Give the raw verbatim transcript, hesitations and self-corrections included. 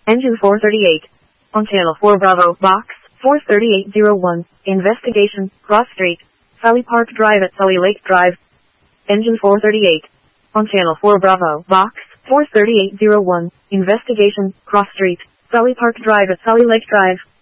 Engine four thirty-eight. On channel four Bravo, box four thirty-eight oh one. Investigation, Cross Street, Sully Park Drive at Sully Lake Drive. Engine four thirty-eight. On channel four Bravo, box four thirty-eight oh one. Investigation, Cross Street, Sully Park Drive at Sully Lake Drive.